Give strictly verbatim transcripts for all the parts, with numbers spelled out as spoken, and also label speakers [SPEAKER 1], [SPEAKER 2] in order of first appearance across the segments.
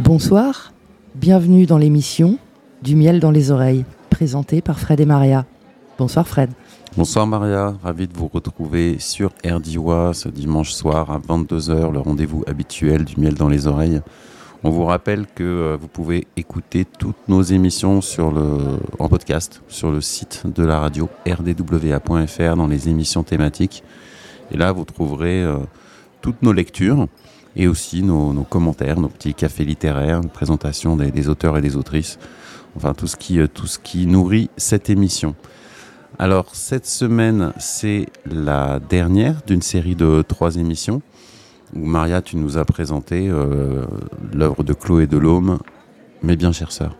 [SPEAKER 1] Bonsoir, bienvenue dans l'émission Du miel dans les oreilles, présentée par Fred et Maria. Bonsoir Fred.
[SPEAKER 2] Bonsoir Maria, ravi de vous retrouver sur R D W A ce dimanche soir à vingt-deux heures, le rendez-vous habituel du miel dans les oreilles. On vous rappelle que euh, vous pouvez écouter toutes nos émissions sur le, en podcast sur le site de la radio r d w a point f r dans les émissions thématiques. Et là, vous trouverez euh, toutes nos lectures et aussi nos, nos commentaires, nos petits cafés littéraires, une présentation des, des auteurs et des autrices. Enfin, tout ce qui, euh, tout ce qui nourrit cette émission. Alors, cette semaine, c'est la dernière d'une série de trois émissions où, Maria, tu nous as présenté euh, l'œuvre de Chloé Delhomme, Mes bien chères sœurs.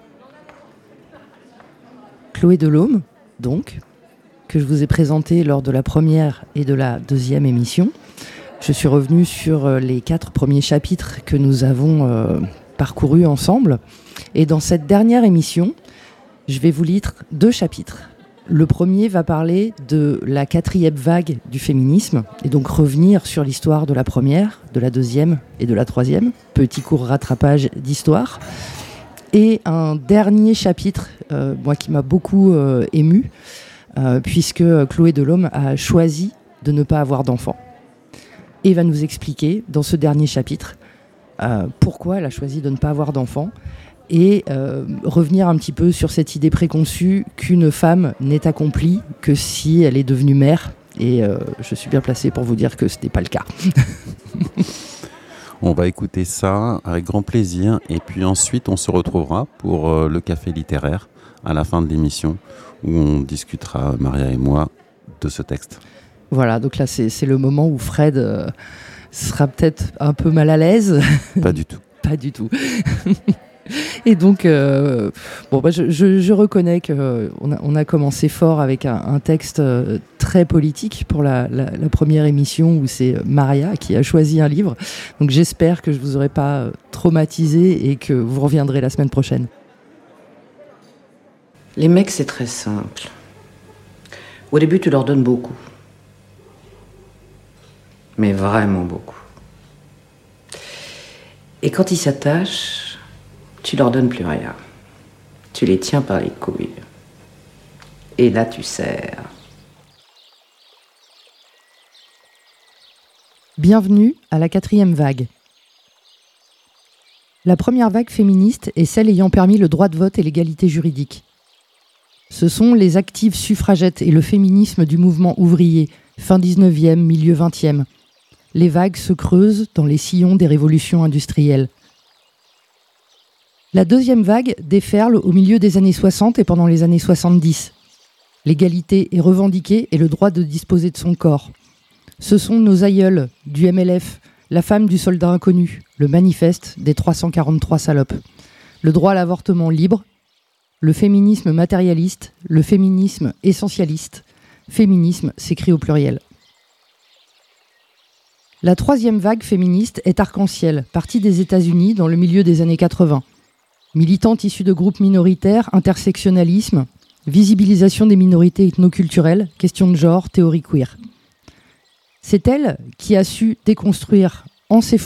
[SPEAKER 1] Chloé Delhomme, donc, que je vous ai présentée lors de la première et de la deuxième émission. Je suis revenu sur les quatre premiers chapitres que nous avons euh, parcourus ensemble. Et dans cette dernière émission, je vais vous lire deux chapitres. Le premier va parler de la quatrième vague du féminisme et donc revenir sur l'histoire de la première, de la deuxième et de la troisième. Petit court rattrapage d'histoire. Et un dernier chapitre, euh, moi qui m'a beaucoup euh, ému, euh, puisque Chloé Delhomme a choisi de ne pas avoir d'enfant. Et va nous expliquer dans ce dernier chapitre euh, pourquoi elle a choisi de ne pas avoir d'enfant. Et euh, revenir un petit peu sur cette idée préconçue qu'une femme n'est accomplie que si elle est devenue mère. Et euh, je suis bien placé pour vous dire que ce n'est pas le cas.
[SPEAKER 2] On va écouter ça avec grand plaisir. Et puis ensuite, on se retrouvera pour euh, le café littéraire à la fin de l'émission où on discutera, Maria et moi, de ce texte.
[SPEAKER 1] Voilà, donc là, c'est, c'est le moment où Fred euh, sera peut-être un peu mal à l'aise.
[SPEAKER 2] Pas du tout.
[SPEAKER 1] Pas du tout. Et donc, euh, bon, bah, je, je, je reconnais qu'on euh, a, on a commencé fort avec un, un texte euh, très politique pour la, la, la première émission où c'est Maria qui a choisi un livre. Donc j'espère que je ne vous aurai pas euh, traumatisé et que vous reviendrez la semaine prochaine.
[SPEAKER 3] Les mecs, c'est très simple. Au début, tu leur donnes beaucoup. Mais vraiment beaucoup. Et quand ils s'attachent, tu leur donnes plus rien. Tu les tiens par les couilles. Et là, tu serres.
[SPEAKER 1] Bienvenue à la quatrième vague. La première vague féministe est celle ayant permis le droit de vote et l'égalité juridique. Ce sont les actives suffragettes et le féminisme du mouvement ouvrier, fin dix-neuvième, milieu vingtième. Les vagues se creusent dans les sillons des révolutions industrielles. La deuxième vague déferle au milieu des années soixante et pendant les années soixante-dix. L'égalité est revendiquée et le droit de disposer de son corps. Ce sont nos aïeuls du M L F, la femme du soldat inconnu, le manifeste des trois cent quarante-trois salopes. Le droit à l'avortement libre, le féminisme matérialiste, le féminisme essentialiste. Féminisme s'écrit au pluriel. La troisième vague féministe est Arc-en-Ciel, partie des États-Unis dans le milieu des années quatre-vingts. Militante issue de groupes minoritaires, intersectionnalisme, visibilisation des minorités ethnoculturelles, question de genre, théorie queer. C'est elle qui a su déconstruire en ses